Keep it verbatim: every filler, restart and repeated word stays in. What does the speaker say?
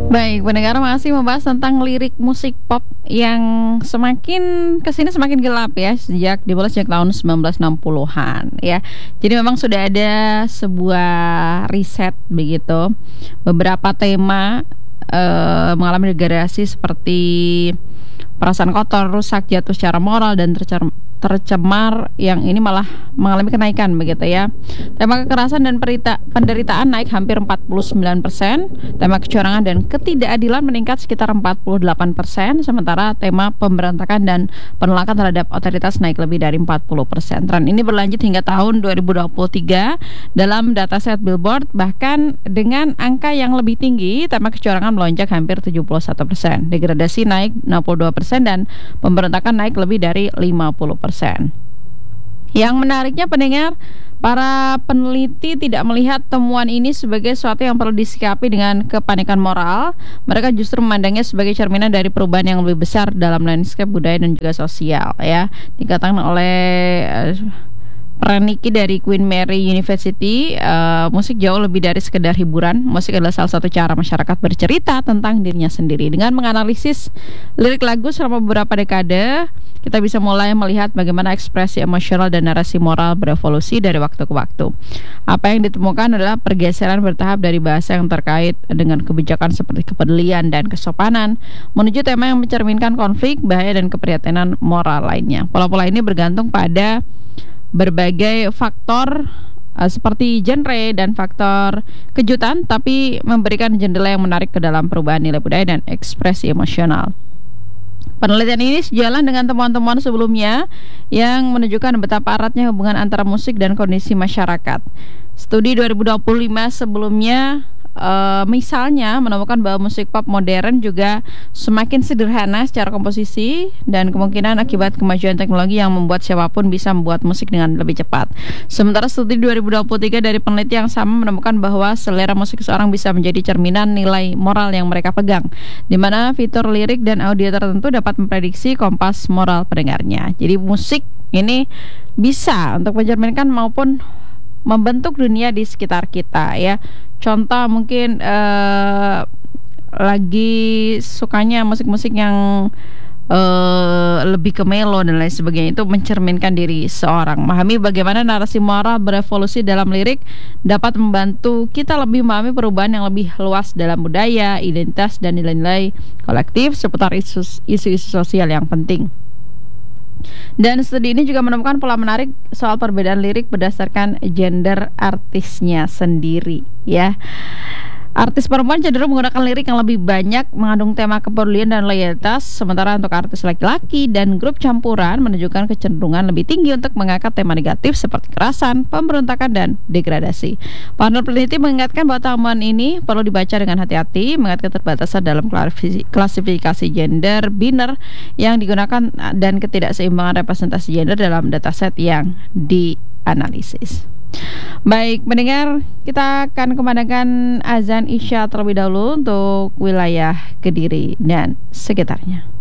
Baik, pendengar masih membahas tentang lirik musik pop yang semakin kesini semakin gelap ya sejak dimulai sejak tahun sembilan belas enam puluhan ya. Jadi memang sudah ada sebuah riset begitu. Beberapa tema eh, mengalami degradasi seperti perasaan kotor, rusak, jatuh secara moral dan tercer- tercemar, yang ini malah mengalami kenaikan begitu ya. Tema kekerasan dan perita- penderitaan naik hampir empat puluh sembilan persen, tema kecurangan dan ketidakadilan meningkat sekitar empat puluh delapan persen, sementara tema pemberontakan dan penolakan terhadap otoritas naik lebih dari empat puluh persen. Tren ini berlanjut hingga tahun dua ribu dua puluh tiga dalam dataset Billboard, bahkan dengan angka yang lebih tinggi, tema kecurangan melonjak hampir tujuh puluh satu persen, degradasi naik enam puluh dua persen dan pemberontakan naik lebih dari lima puluh persen. Yang menariknya pendengar, para peneliti tidak melihat temuan ini sebagai sesuatu yang perlu disikapi dengan kepanikan moral. Mereka justru memandangnya sebagai cerminan dari perubahan yang lebih besar dalam landscape budaya dan juga sosial ya. Dikatakan oleh uh, Praniki dari Queen Mary University, uh, musik jauh lebih dari sekedar hiburan. Musik adalah salah satu cara masyarakat bercerita tentang dirinya sendiri. Dengan menganalisis lirik lagu selama beberapa dekade, kita bisa mulai melihat bagaimana ekspresi emosional dan narasi moral berevolusi dari waktu ke waktu. Apa yang ditemukan adalah pergeseran bertahap dari bahasa yang terkait dengan kebijakan seperti kepedulian dan kesopanan menuju tema yang mencerminkan konflik, bahaya dan keprihatinan moral lainnya. Pola-pola ini bergantung pada berbagai faktor uh, seperti genre dan faktor kejutan, tapi memberikan jendela yang menarik ke dalam perubahan nilai budaya dan ekspresi emosional. Penelitian ini sejalan dengan temuan-temuan sebelumnya yang menunjukkan betapa eratnya hubungan antara musik dan kondisi masyarakat. Studi dua ribu dua puluh lima sebelumnya Uh, misalnya menemukan bahwa musik pop modern juga semakin sederhana secara komposisi dan kemungkinan akibat kemajuan teknologi yang membuat siapapun bisa membuat musik dengan lebih cepat. Sementara studi dua ribu dua puluh tiga dari peneliti yang sama menemukan bahwa selera musik seorang bisa menjadi cerminan nilai moral yang mereka pegang, di mana fitur lirik dan audio tertentu dapat memprediksi kompas moral pendengarnya. Jadi musik ini bisa untuk mencerminkan maupun membentuk dunia di sekitar kita ya. Contoh mungkin uh, lagi sukanya musik-musik yang uh, lebih ke melo dan lain sebagainya, itu mencerminkan diri seorang. Memahami bagaimana narasi moral berevolusi dalam lirik dapat membantu kita lebih memahami perubahan yang lebih luas dalam budaya, identitas dan nilai-nilai kolektif seputar isu- isu-isu sosial yang penting. Dan studi ini juga menemukan pola menarik soal perbedaan lirik berdasarkan gender artisnya sendiri ya. Artis perempuan cenderung menggunakan lirik yang lebih banyak mengandung tema kepedulian dan loyalitas, sementara untuk artis laki-laki dan grup campuran menunjukkan kecenderungan lebih tinggi untuk mengangkat tema negatif seperti kekerasan, pemberontakan dan degradasi. Panel peneliti mengingatkan bahwa temuan ini perlu dibaca dengan hati-hati mengingat keterbatasan dalam klasifikasi gender biner yang digunakan dan ketidakseimbangan representasi gender dalam dataset yang dianalisis. Baik, mendengar, kita akan kumandangkan azan Isya terlebih dahulu untuk wilayah Kediri dan sekitarnya.